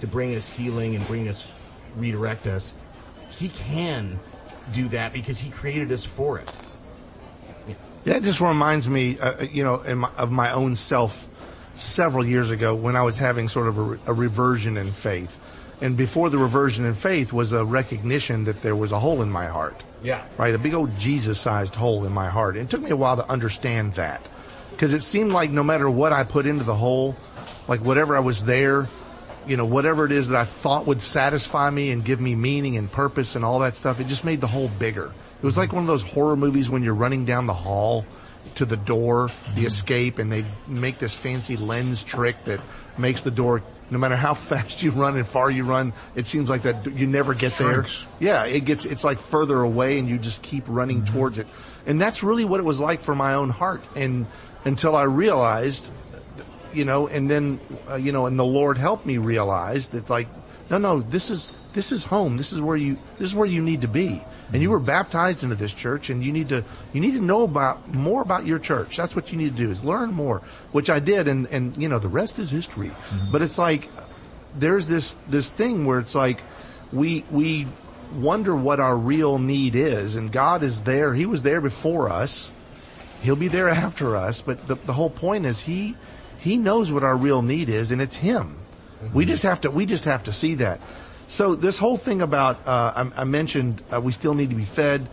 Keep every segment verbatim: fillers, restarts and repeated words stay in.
to bring us healing and bring us, redirect us, he can do that because he created us for it. Yeah, yeah, it just reminds me, uh, you know, in my, of my own self several years ago when I was having sort of a, a reversion in faith. And before the reversion in faith was a recognition that there was a hole in my heart. Yeah. Right? A big old Jesus-sized hole in my heart. And it took me a while to understand that. Because it seemed like no matter what I put into the hole, like whatever I was there, you know, whatever it is that I thought would satisfy me and give me meaning and purpose and all that stuff, it just made the hole bigger. It was like one of those horror movies when you're running down the hall to the door, the escape, and they make this fancy lens trick that makes the door, no matter how fast you run and far you run, it seems like that you never get there. Yeah, it gets, it's like further away and you just keep running mm-hmm. towards it. And that's really what it was like for my own heart. And until I realized, you know, and then, uh, you know, and the Lord helped me realize that like, no, no, this is, this is home. This is where you, this is where you need to be. And you were baptized into this church, and you need to, you need to know about, more about your church. That's what you need to do, is learn more, which I did, and, and, you know, the rest is history. Mm-hmm. But it's like, there's this, this thing where it's like, we, we wonder what our real need is, and God is there. He was there before us. He'll be there after us, but the, the whole point is He, He knows what our real need is, and it's Him. Mm-hmm. We just have to, we just have to see that. So this whole thing about, uh, I, I mentioned, uh, we still need to be fed,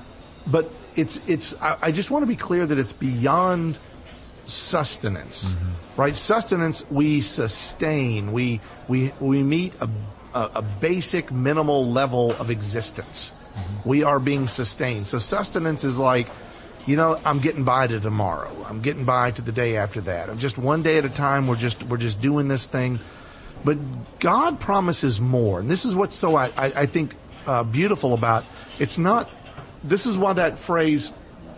but it's, it's, I, I just want to be clear that it's beyond sustenance, mm-hmm. right? Sustenance, we sustain, we, we, we meet a, a, a basic minimal level of existence. Mm-hmm. We are being sustained. So sustenance is like, you know, I'm getting by to tomorrow. I'm getting by to the day after that. I'm just one day at a time. We're just, we're just doing this thing. But God promises more. And this is what's so, I, I, I think, uh, beautiful about, it's not, this is why that phrase,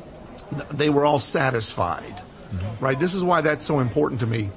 they were all satisfied, mm-hmm. right? This is why that's so important to me.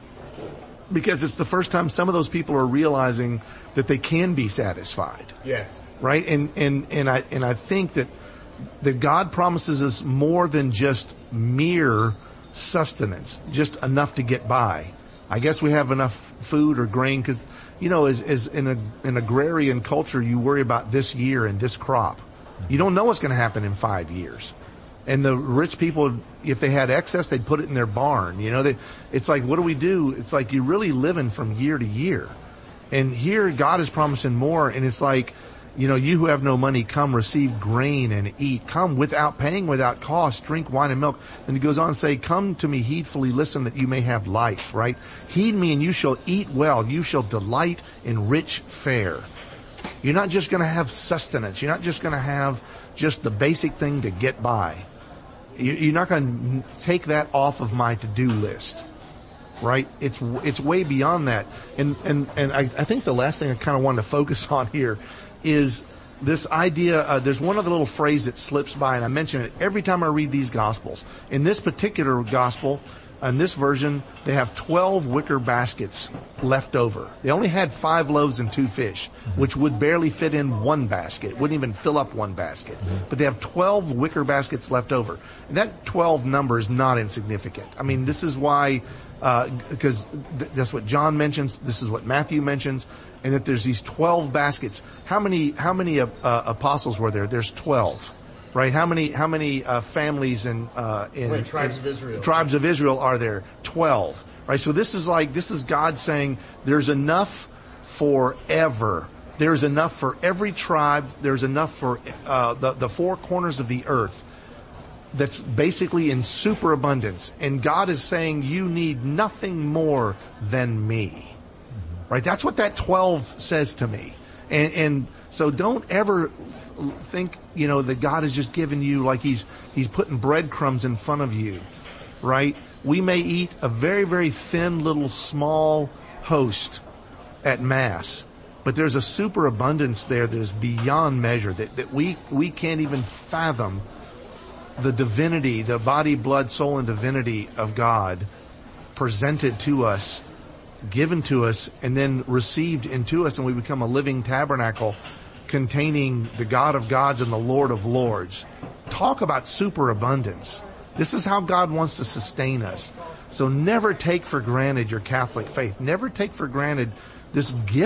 Because it's the first time some of those people are realizing that they can be satisfied. Yes. Right? And, and, and I, and I think that, that God promises us more than just mere sustenance, just enough to get by. I guess we have enough food or grain because, you know, as, as in a, an agrarian culture, you worry about this year and this crop. You don't know what's going to happen in five years. And the rich people, if they had excess, they'd put it in their barn. You know, they, it's like, what do we do? It's like you're really living from year to year. And here God is promising more. And it's like, you know, you who have no money, come receive grain and eat. Come without paying, without cost, drink wine and milk. And he goes on to say, come to me heedfully, listen that you may have life, right? Heed me and you shall eat well. You shall delight in rich fare. You're not just going to have sustenance. You're not just going to have just the basic thing to get by. You're not going to take that off of my to-do list, right? It's, it's way beyond that. And, and, and I, I think the last thing I kind of wanted to focus on here is this idea, uh, there's one other little phrase that slips by, and I mention it every time I read these Gospels. In this particular Gospel, in this version, they have twelve wicker baskets left over. They only had five loaves and two fish, which would barely fit in one basket. It wouldn't even fill up one basket. But they have twelve wicker baskets left over. And that twelve number is not insignificant. I mean, this is why, uh, because th- that's what John mentions, this is what Matthew mentions, and that there's these twelve baskets. How many, how many uh, uh, apostles were there? There's twelve. Right? How many, how many, uh, families and, uh, in, Wait, tribes in, of Israel. Tribes of Israel are there? Twelve. Right? So this is like, this is God saying there's enough forever. There's enough for every tribe. There's enough for, uh, the, the four corners of the earth. That's basically in superabundance. And God is saying you need nothing more than me. Right? That's what that twelve says to me. And, and so don't ever think, you know, that God has just given you like he's, he's putting breadcrumbs in front of you, right? We may eat a very, very thin little small host at Mass, but there's a superabundance there that is beyond measure that, that we, we can't even fathom the divinity, the body, blood, soul, and divinity of God presented to us, given to us, and then received into us, and we become a living tabernacle containing the God of gods and the Lord of lords. Talk about superabundance. This is how God wants to sustain us. So never take for granted your Catholic faith. Never take for granted this gift